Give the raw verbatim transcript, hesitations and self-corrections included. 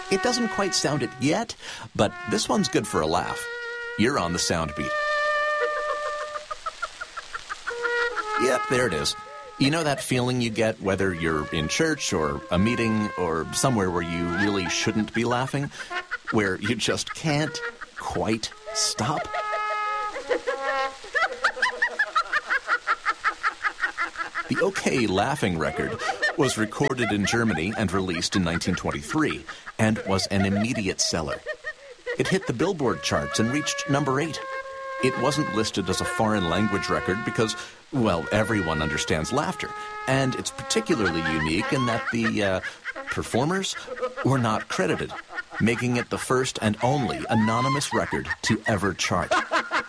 It doesn't quite sound it yet, but this one's good for a laugh. You're on the sound beat. Yep, there it is. You know that feeling you get whether you're in church or a meeting or somewhere where you really shouldn't be laughing, where you just can't quite stop? The OK Laughing record was recorded in Germany and released in nineteen twenty-three and was an immediate seller. It hit the Billboard charts and reached number eight. It wasn't listed as a foreign language record because, well, everyone understands laughter, and it's particularly unique in that the uh, performers were not credited, making it the first and only anonymous record to ever chart.